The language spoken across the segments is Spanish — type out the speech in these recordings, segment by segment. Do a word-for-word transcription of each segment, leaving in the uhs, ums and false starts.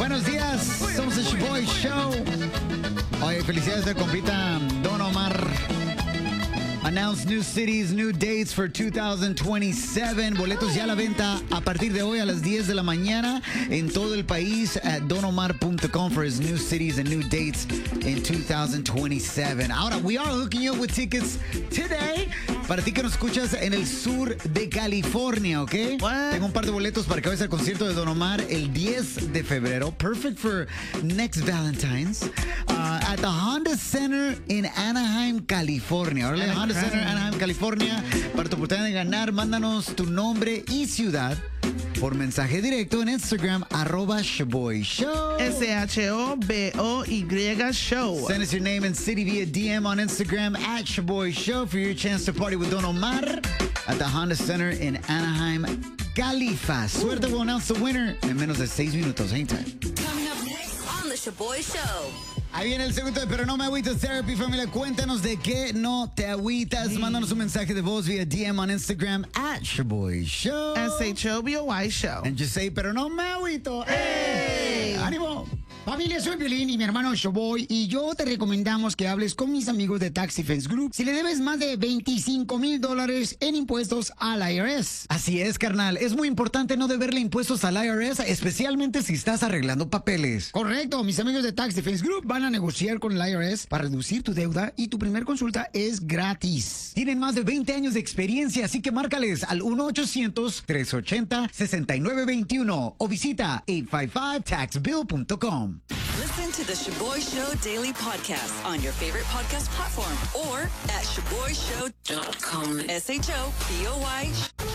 Buenos días, somos el Shoboy Show. Oye, felicidades de compita Don Omar. Announce new cities, new dates for two thousand twenty-seven. Boletos ya a la venta a partir de hoy a las diez de la mañana en todo el país at don omar punto com for his new cities and new dates in two thousand twenty-seven. Ahora, we are hooking you up with tickets today. Para ti que nos escuchas en el sur de California, ¿ok? What? Tengo un par de boletos para que vayas al concierto de Don Omar el diez de febrero. Perfect for next Valentine's. Uh, at the Honda Center in Anaheim, California. Órale, Honda Center, Anaheim, California. Para tu oportunidad de ganar, mándanos tu nombre y ciudad por mensaje directo en Instagram, arroba Shoboy Show. S H O B O Y Show. Send us your name and city via D M on Instagram at Shoboy Show for your chance to party with Don Omar at the Honda Center in Anaheim, Califa. Suerte, we'll announce the winner en menos de seis minutos. Hang time. Coming up next on the Shoboy Show. Ahí viene el segundo de Pero No Me Agüitas Therapy, familia. Cuéntanos de qué no te agüitas. Sí. Mándanos un mensaje de voz vía D M on Instagram at Shoboy Show. S H O B O Y Show. And just say, Pero no me agüito. ¡Ey! ¡Ánimo! Familia, soy Violín y mi hermano Shoboy y yo te recomendamos que hables con mis amigos de Tax Defense Group si le debes más de veinticinco mil dólares en impuestos al I R S. Así es, carnal. Es muy importante no deberle impuestos al I R S, especialmente si estás arreglando papeles. Correcto. Mis amigos de Tax Defense Group van a negociar con el I R S para reducir tu deuda y tu primer consulta es gratis. Tienen más de veinte años de experiencia, así que márcales al uno ochocientos, tres ochenta, sesenta y nueve veintiuno o visita ocho cinco cinco tax bill punto com. Listen to the Shoboy Show Daily Podcast on your favorite podcast platform or at shoboy show dot com. S H O B O Y.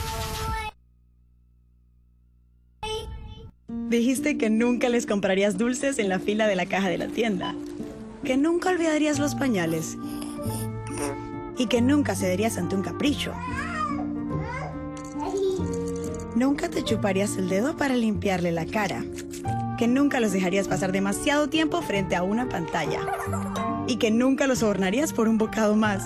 Dijiste que nunca les comprarías dulces en la fila de la caja de la tienda, que nunca olvidarías los pañales y que nunca cederías ante un capricho. Nunca te chuparías el dedo para limpiarle la cara, que nunca los dejarías pasar demasiado tiempo frente a una pantalla y que nunca los sobornarías por un bocado más.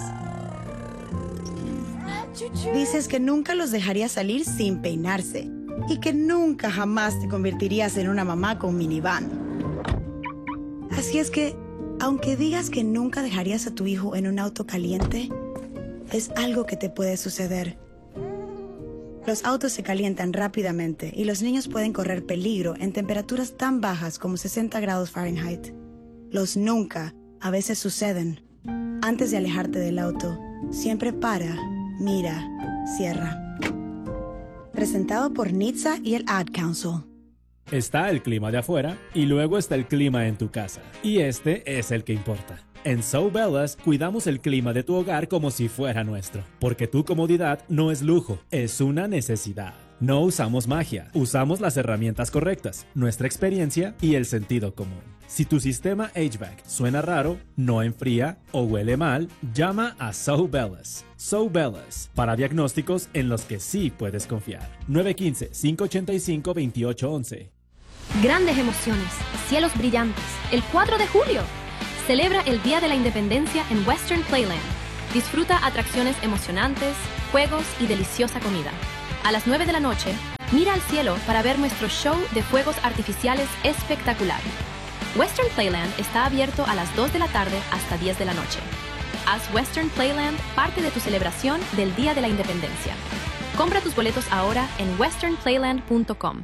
Dices que nunca los dejarías salir sin peinarse y que nunca jamás te convertirías en una mamá con minivan. Así es que, aunque digas que nunca dejarías a tu hijo en un auto caliente, es algo que te puede suceder. Los autos se calientan rápidamente y los niños pueden correr peligro en temperaturas tan bajas como sesenta grados Fahrenheit. Los nunca a veces suceden. Antes de alejarte del auto, siempre para, mira, cierra. Presentado por N H T S A y el Ad Council. Está el clima de afuera y luego está el clima en tu casa. Y este es el que importa. En So Bellas cuidamos el clima de tu hogar como si fuera nuestro, porque tu comodidad no es lujo, es una necesidad. No usamos magia, usamos las herramientas correctas, nuestra experiencia y el sentido común. Si tu sistema H V A C suena raro, no enfría o huele mal, llama a So Bellas. So Bellas, para diagnósticos en los que sí puedes confiar. nueve uno cinco, cinco ocho cinco, dos ocho uno uno. Grandes emociones, cielos brillantes, el cuatro de julio. Celebra el Día de la Independencia en Western Playland. Disfruta atracciones emocionantes, juegos y deliciosa comida. A las nueve de la noche, mira al cielo para ver nuestro show de fuegos artificiales espectacular. Western Playland está abierto a las dos de la tarde hasta diez de la noche. Haz Western Playland parte de tu celebración del Día de la Independencia. Compra tus boletos ahora en western playland punto com.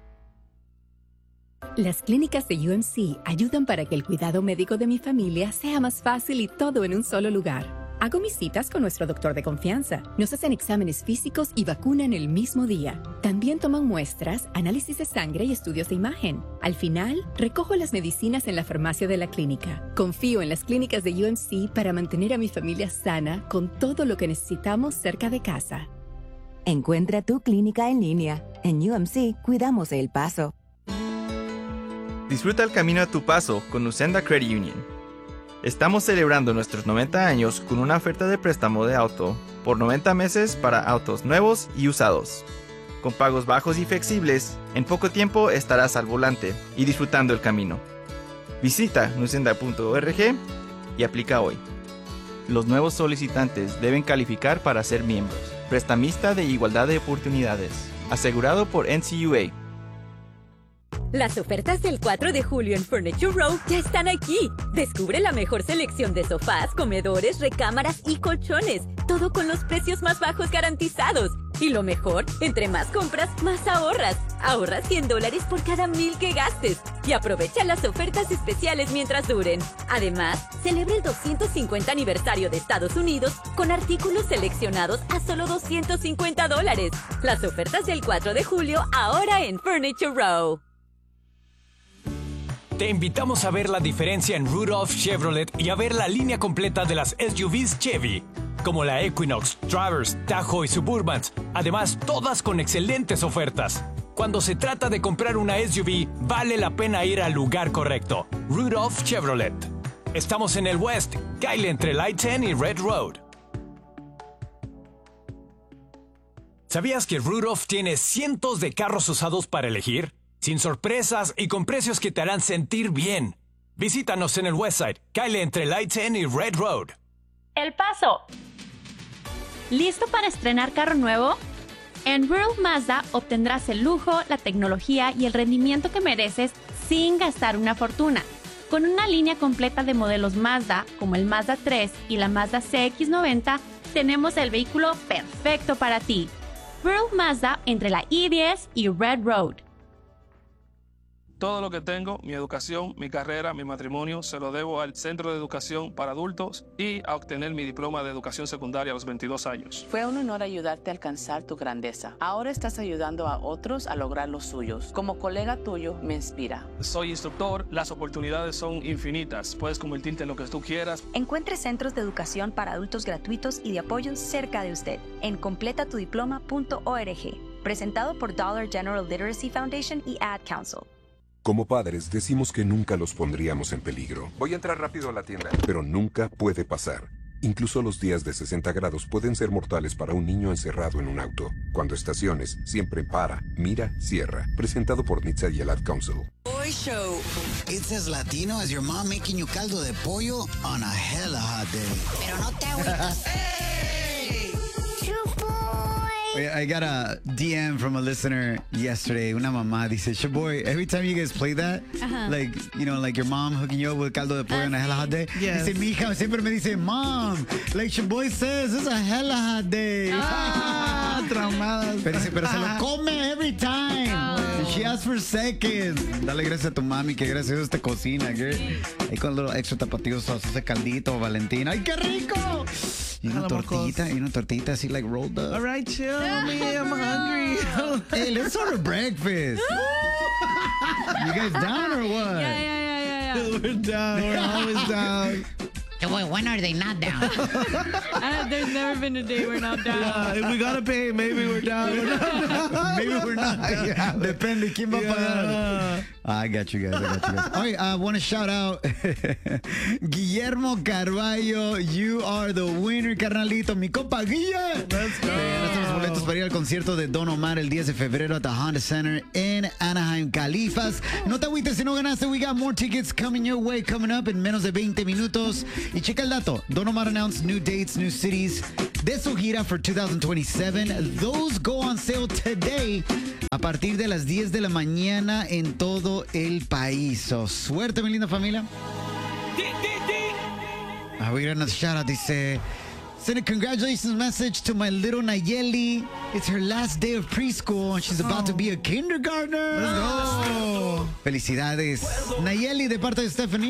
Las clínicas de U M C ayudan para que el cuidado médico de mi familia sea más fácil y todo en un solo lugar. Hago mis citas con nuestro doctor de confianza. Nos hacen exámenes físicos y vacunan el mismo día. También toman muestras, análisis de sangre y estudios de imagen. Al final, recojo las medicinas en la farmacia de la clínica. Confío en las clínicas de U M C para mantener a mi familia sana con todo lo que necesitamos cerca de casa. Encuentra tu clínica en línea. En U M C cuidamos de El Paso. Disfruta el camino a tu paso con Lucenda Credit Union. Estamos celebrando nuestros noventa años con una oferta de préstamo de auto por noventa meses para autos nuevos y usados. Con pagos bajos y flexibles, en poco tiempo estarás al volante y disfrutando el camino. Visita lucenda punto org y aplica hoy. Los nuevos solicitantes deben calificar para ser miembros. Prestamista de igualdad de oportunidades. Asegurado por N C U A. Las ofertas del cuatro de julio en Furniture Row ya están aquí. Descubre la mejor selección de sofás, comedores, recámaras y colchones. Todo con los precios más bajos garantizados. Y lo mejor, entre más compras, más ahorras. Ahorras cien dólares por cada mil que gastes. Y aprovecha las ofertas especiales mientras duren. Además, celebra el doscientos cincuenta aniversario de Estados Unidos con artículos seleccionados a solo doscientos cincuenta dólares. Las ofertas del cuatro de julio ahora en Furniture Row. Te invitamos a ver la diferencia en Rudolph Chevrolet y a ver la línea completa de las S U Vs Chevy, como la Equinox, Traverse, Tahoe y Suburbans. Además, todas con excelentes ofertas. Cuando se trata de comprar una S U V, vale la pena ir al lugar correcto. Rudolph Chevrolet. Estamos en el West, Kyle entre Light ten y Red Road. ¿Sabías que Rudolph tiene cientos de carros usados para elegir? Sin sorpresas y con precios que te harán sentir bien. Visítanos en el Westside, Kyle entre Light ten y Red Road. El Paso. ¿Listo para estrenar carro nuevo? En Rural Mazda obtendrás el lujo, la tecnología y el rendimiento que mereces sin gastar una fortuna. Con una línea completa de modelos Mazda, como el Mazda tres y la Mazda C X noventa, tenemos el vehículo perfecto para ti. Rural Mazda entre la I diez y Red Road. Todo lo que tengo, mi educación, mi carrera, mi matrimonio, se lo debo al Centro de Educación para Adultos y a obtener mi diploma de educación secundaria a los veintidós años. Fue un honor ayudarte a alcanzar tu grandeza. Ahora estás ayudando a otros a lograr los suyos. Como colega tuyo, me inspira. Soy instructor, las oportunidades son infinitas. Puedes convertirte en lo que tú quieras. Encuentre centros de educación para adultos gratuitos y de apoyo cerca de usted en completa tu diploma punto org. Presentado por Dollar General Literacy Foundation y Ad Council. Como padres decimos que nunca los pondríamos en peligro. Voy a entrar rápido a la tienda. Pero nunca puede pasar. Incluso los días de sesenta grados pueden ser mortales para un niño encerrado en un auto. Cuando estaciones, siempre para, mira, cierra. Presentado por N H T S A y el Ad Council. Boy Show. It's as Latino as your mom making you caldo de pollo on a hella hot day. Pero no te agüites. Hey! I got a D M from a listener yesterday. Una mamá dice, Shaboy, every time you guys play that, Uh-huh. like, you know, like your mom hooking you up with caldo de pollo on a hella hot day. Yes. Dice, mi hija siempre me dice, Mom, like Shaboy says, it's a hella hot day. Ah, traumadas. Pero dice, pero se lo come every time. And she asks for seconds. Dale gracias a tu mami, que gracias a Dios te cocina, girl. Ahí con los extra tapatíos, ese caldito, Valentina. ¡Ay, qué rico! Y una tortillita, y una tortillita así, like, rolled up. All right, chill, me, I'm hungry. Hey, let's order breakfast. You guys down or what? Yeah, yeah, yeah, yeah, yeah. We're down. We're always down. So, boy, when are they not down? Uh, there's never been a day we're not down. Yeah, if we gotta pay, maybe we're down. We're not down. Maybe we're not. Yeah. Depende quién va a pagar. I got you guys. I got you guys. All right, I want to shout out Guillermo Carballo. You are the winner, carnalito. Mi compa Guille. Let's go. Ganaste los boletos para ir al concierto de Don Omar el diez de febrero at the Honda Center in Anaheim, Califas. No te agüites si no ganaste. We got more tickets coming your way, coming up en menos de veinte minutos. Y checa el dato. Don Omar announced new dates, new cities de su gira for two thousand twenty-seven. Those go on sale today a partir de las diez de la mañana en todo el país. So, suerte, mi linda familia. Ah, we're gonna shout out. Dice, send a congratulations message to my little Nayeli. It's her last day of preschool and she's about to be a kindergartner. Let's go. Felicidades, Nayeli, de parte de Stephanie.